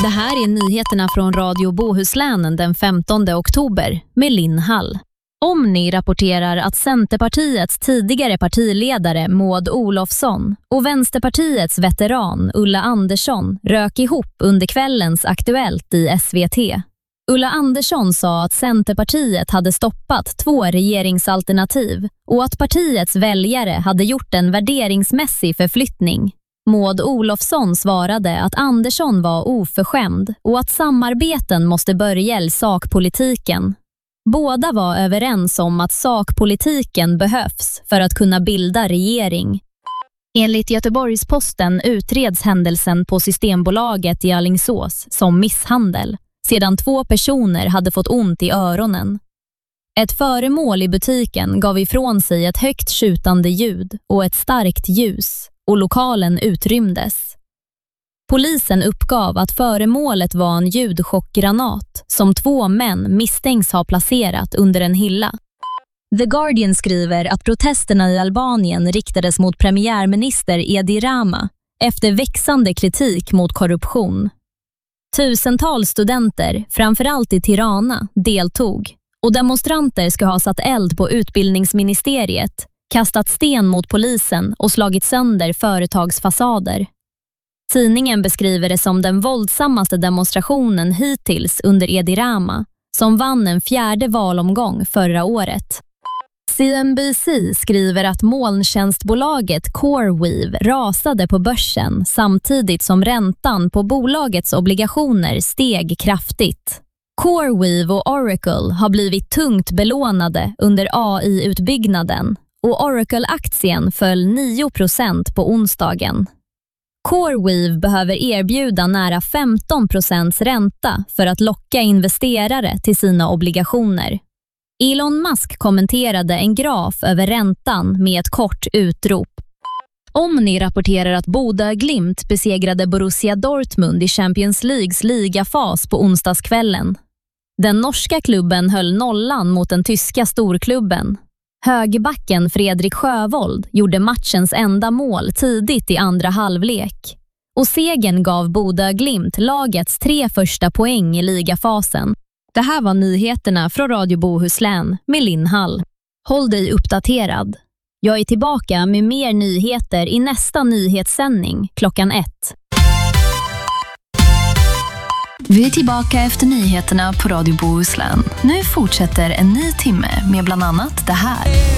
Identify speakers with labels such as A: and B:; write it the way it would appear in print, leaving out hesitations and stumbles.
A: Det här är nyheterna från Radio Bohuslän den 15 oktober med Linn Hall. Omni rapporterar att Centerpartiets tidigare partiledare Maud Olofsson och Vänsterpartiets veteran Ulla Andersson rök ihop under kvällens Aktuellt i SVT. Ulla Andersson sa att Centerpartiet hade stoppat 2 regeringsalternativ och att partiets väljare hade gjort en värderingsmässig förflyttning. Maud Olofsson svarade att Andersson var oförskämd och att samarbeten måste börja i sakpolitiken. Båda var överens om att sakpolitiken behövs för att kunna bilda regering. Enligt Göteborgs-Posten utreds händelsen på Systembolaget i Alingsås som misshandel, sedan 2 personer hade fått ont i öronen. Ett föremål i butiken gav ifrån sig ett högt tjutande ljud och ett starkt ljus, och lokalen utrymdes. Polisen uppgav att föremålet var en ljudchockgranat som 2 män misstänks ha placerat under en hylla. The Guardian skriver att protesterna i Albanien riktades mot premiärminister Edi Rama efter växande kritik mot korruption. Tusentals studenter, framförallt i Tirana, deltog, och demonstranter ska ha satt eld på utbildningsministeriet, kastat sten mot polisen och slagit sönder företagsfasader. Tidningen beskriver det som den våldsammaste demonstrationen hittills under Edi Rama, som vann en 4:e valomgång förra året. CNBC skriver att molntjänstbolaget CoreWeave rasade på börsen samtidigt som räntan på bolagets obligationer steg kraftigt. CoreWeave och Oracle har blivit tungt belånade under AI-utbyggnaden, och Oracle-aktien föll 9% på onsdagen. CoreWeave behöver erbjuda nära 15% ränta för att locka investerare till sina obligationer. Elon Musk kommenterade en graf över räntan med ett kort utrop. Omni rapporterar att Bodø Glimt besegrade Borussia Dortmund i Champions Leagues ligafas på onsdagskvällen. Den norska klubben höll nollan mot den tyska storklubben. Högerbacken Fredrik Sjövold gjorde matchens enda mål tidigt i andra halvlek. Och segern gav Bodø Glimt lagets 3 första poäng i ligafasen. Det här var nyheterna från Radio Bohuslän med Linn Hall. Håll dig uppdaterad. Jag är tillbaka med mer nyheter i nästa nyhetssändning klockan 1.
B: Vi är tillbaka efter nyheterna på Radio Bohuslän. Nu fortsätter en ny timme med bland annat det här.